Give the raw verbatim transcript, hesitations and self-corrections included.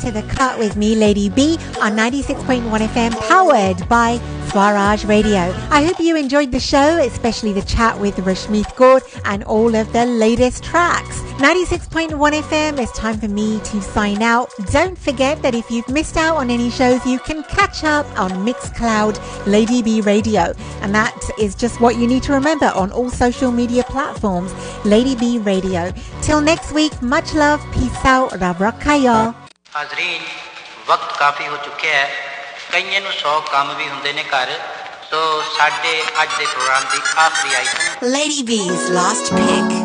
to The Cut with me, Lady B, on ninety-six point one F M, powered by Swaraj Radio. I hope you enjoyed the show, especially the chat with Rashmeet Gaur and all of the latest tracks. ninety-six point one F M, it's time for me to sign out. Don't forget that if you've missed out on any shows, you can catch up on Mixcloud Lady B Radio. And that is just what you need to remember on all social media platforms, Lady B Radio. Till next week, much love, peace out, Rab Rakhaya. हाज़रीन, वक्त काफ़ी हो चुके हैं, कईयों ਨੂੰ सौ ਕੰਮ ਵੀ ਹੁੰਦੇ ਨੇ ਘਰ, ਸੋ ਸਾਡੇ ਅੱਜ ਦੇ ਪ੍ਰੋਗਰਾਮ ਦੀ ਆਖਰੀ item Lady B's last pick.